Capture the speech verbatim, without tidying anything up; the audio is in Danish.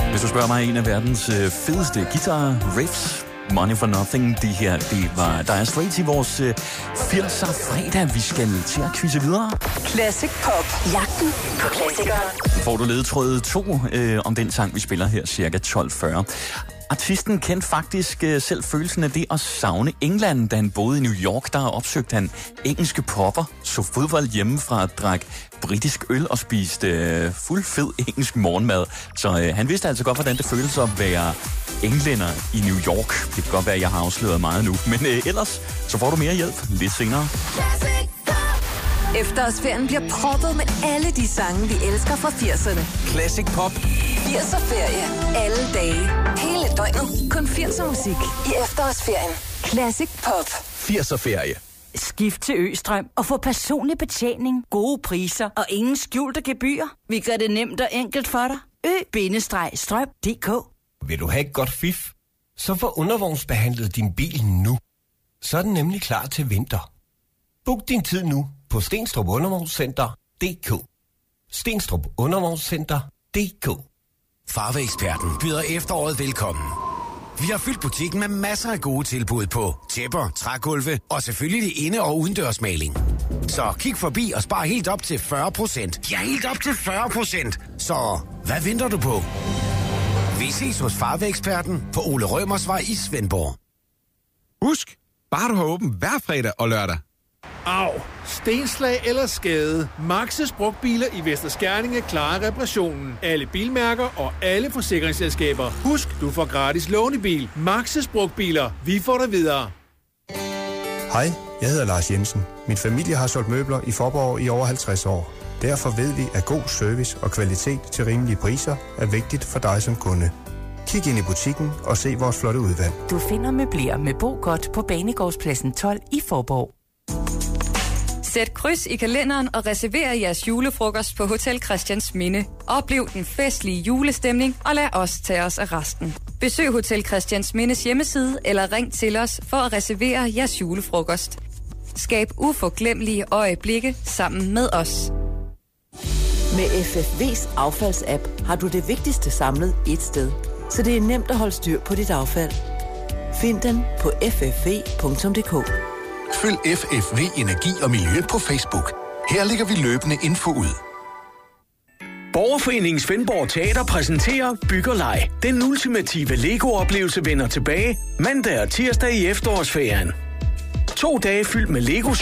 Hvis du spørger mig, en af verdens øh, fedeste guitar-riffs, Money for Nothing, det her, det var Dire Straits i vores øh, firser fredag. Vi skal til at quizze videre. Classic Pop. Jagten på klassikeren. Får du ledetråd to øh, om den sang, vi spiller her, cirka tolv fyrre. Artisten kendte faktisk øh, selv følelsen af det at savne England, da han boede i New York. Der opsøgte han engelske popper, så fodbold hjemmefra, drak britisk øl og spiste øh, fuld fed engelsk morgenmad. Så øh, han vidste altså godt, hvordan det føles at være englænder i New York. Det kan godt være, at jeg har afsløret meget nu, men øh, ellers så får du mere hjælp lidt senere. Efterårsferien bliver proppet med alle de sange, vi elsker fra firserne. Classic Pop. firser-ferie. Alle dage. Hele døgnet. Kun firser musik i efterårsferien. Classic Pop. firser-ferie. Skift til Østrøm og få personlig betjening, gode priser og ingen skjulte gebyrer. Vi gør det nemt og enkelt for dig. Ø-strøm punktum d k. Vil du have et godt fif? Så få undervognsbehandlet din bil nu. Så er den nemlig klar til vinter. Book din tid nu på Stenstrup Undervognscenter punktum d k. Stenstrup Undervognscenter punktum d k. Farveeksperten byder efteråret velkommen. Vi har fyldt butikken med masser af gode tilbud på tæpper, trægulve og selvfølgelig inde- og udendørsmaling. Så kig forbi og spar helt op til fyrre procent. Ja, helt op til fyrre procent. Så hvad venter du på? Vi ses hos Farveeksperten på Ole Rømersvej i Svendborg. Husk, bare du har åbent hver fredag og lørdag. Au, stenslag eller skade. Maxes brugtbiler i Vester Skerninge klarer reparationen. Alle bilmærker og alle forsikringsselskaber. Husk, du får gratis lånebil. Maxes brugtbiler. Vi får dig videre. Hej, jeg hedder Lars Jensen. Min familie har solgt møbler i Faaborg i over halvtreds år. Derfor ved vi, at god service og kvalitet til rimelige priser er vigtigt for dig som kunde. Kig ind i butikken og se vores flotte udvalg. Du finder møbler med Bo Godt på Banegårdspladsen tolv i Faaborg. Sæt kryds i kalenderen og reserver jeres julefrokost på Hotel Christiansminde. Oplev den festlige julestemning og lad os tage os af resten. Besøg Hotel Christiansmindes hjemmeside eller ring til os for at reservere jeres julefrokost. Skab uforglemmelige øjeblikke sammen med os. Med F F V's affaldsapp har du det vigtigste samlet ét sted, så det er nemt at holde styr på dit affald. Find den på f f v punktum d k. Følg F F V Energi og Miljø på Facebook. Her lægger vi løbende info ud. Borgerforeningen Svendborg Teater præsenterer Byg og Leg. Den ultimative Lego-oplevelse vender tilbage mandag og tirsdag i efterårsferien. To dage fyldt med Lego